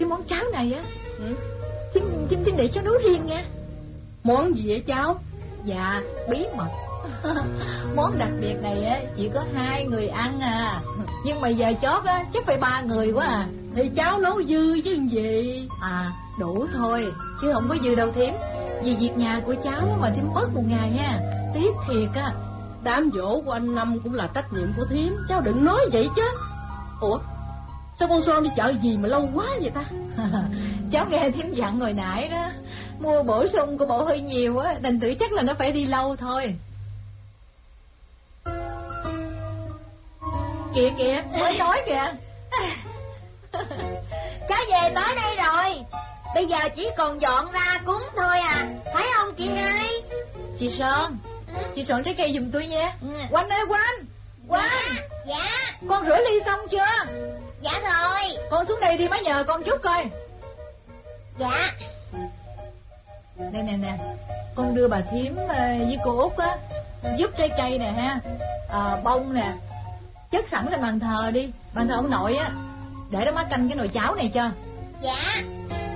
cái món cháo này á, Thím để cháu nấu riêng nha. Món gì vậy cháu? Dạ, bí mật. Món đặc biệt này á chỉ có 2 người ăn à, nhưng mà giờ chót á chắc phải 3 người quá à. Thì cháu nấu dư chứ gì. À, đủ thôi, chứ không có dư đâu thím. Vì việc nhà của cháu mà thím bớt một ngày ha. Tiếc thiệt á. Đám giỗ của anh Năm cũng là trách nhiệm của thím, cháu đừng nói vậy chứ. Ủa, sao con Son đi chợ gì mà lâu quá vậy ta? Cháu nghe thím dặn hồi nãy đó, mua bổ sung của bộ hơi nhiều á, thành thử chắc là nó phải đi lâu thôi. Kìa, mới nói kìa. Cháu về tới đây rồi, bây giờ chỉ còn dọn ra cúng thôi à, phải không chị hai? Chị Son, chị soạn trái cây giùm tôi nha. Quanh ơi Quanh. Dạ. Con rửa ly xong chưa? Dạ rồi. Con xuống đây đi má nhờ con chút coi. Dạ. Nè, con đưa bà thím với cô Út á giúp trái cây nè ha, bông nè, chất sẵn lên bàn thờ đi, bàn thờ ông nội á, để đó má canh cái nồi cháo này cho. Dạ.